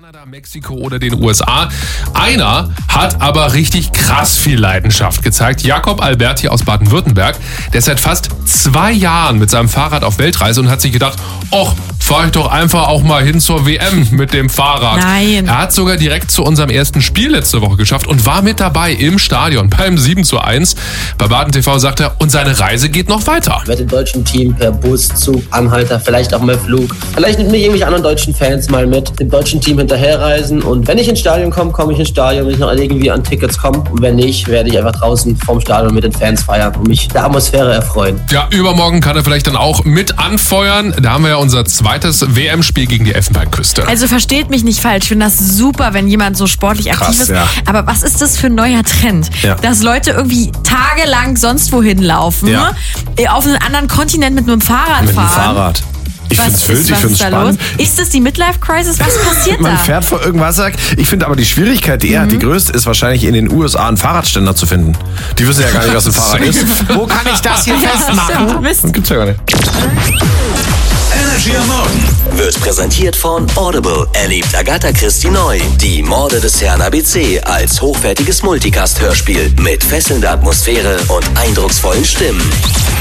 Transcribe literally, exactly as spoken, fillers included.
Kanada, Mexiko oder den U S A. Einer hat aber richtig krass viel Leidenschaft gezeigt. Jakob Alberti aus Baden-Württemberg. Der ist seit fast zwei Jahren mit seinem Fahrrad auf Weltreise und hat sich gedacht, och, fahre ich doch einfach auch mal hin zur W M mit dem Fahrrad. Nein. Er hat sogar direkt zu unserem ersten Spiel letzte Woche geschafft und war mit dabei im Stadion beim sieben zu eins. Bei Baden T V sagt er, und seine Reise geht noch weiter. Mit dem deutschen Team per Bus, Zug, Anhalter, vielleicht auch mal Flug. Vielleicht mit mir irgendwelche anderen deutschen Fans mal mit dem deutschen Team hinterherreisen. Und wenn ich ins Stadion komme, komme ich ins Stadion, wenn ich noch irgendwie an Tickets komme. Und wenn nicht, werde ich einfach draußen vorm Stadion mit den Fans feiern und mich der Atmosphäre erfreuen. Ja, übermorgen kann er vielleicht dann auch mit anfeuern. Da haben wir ja unser zweites W M-Spiel gegen die Elfenbeinküste. Also versteht mich nicht falsch, ich finde das super, wenn jemand so sportlich aktiv Krass, ist. ja. Aber was ist das für ein neuer Trend? Ja. Dass Leute irgendwie tagelang sonst wohin laufen, Ja. auf einen anderen Kontinent mit einem Fahrrad Mit dem fahren. Fahrrad. Ich Was find's wild, ist, ich was find's ist da spannend. los? Ist das die Midlife-Crisis? Was passiert Man da? fährt vor irgendwas. Ich finde aber die Schwierigkeit, die, eher, die größte ist wahrscheinlich in den U S A einen Fahrradständer zu finden. Die wissen ja gar nicht, was ein Fahrrad ist. Wo kann ich das hier Ja, festmachen? stimmt, Mist. Das gibt's ja gar nicht. Energy am Morgen wird präsentiert von Audible. Erlebt Agatha Christie neu. Die Morde des Herrn A B C als hochwertiges Multicast-Hörspiel mit fesselnder Atmosphäre und eindrucksvollen Stimmen.